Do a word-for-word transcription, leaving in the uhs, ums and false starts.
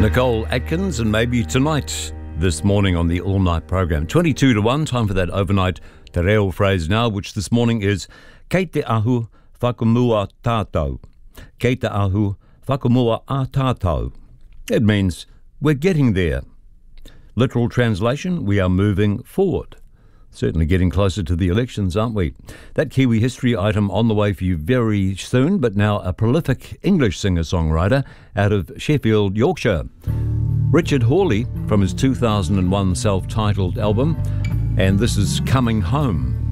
Nicole Atkins, and maybe tonight, this morning on the all-night program. twenty-two to one, time for that overnight te reo phrase now, which this morning is Kei te ahu whakamua tātou. Kei te ahu whakamua a tātou. It means we're getting there. Literal translation, we are moving forward. Certainly getting closer to the elections, aren't we? That Kiwi history item on the way for you very soon, but now a prolific English singer-songwriter out of Sheffield, Yorkshire. Richard Hawley from his two thousand one self-titled album, and this is Coming Home.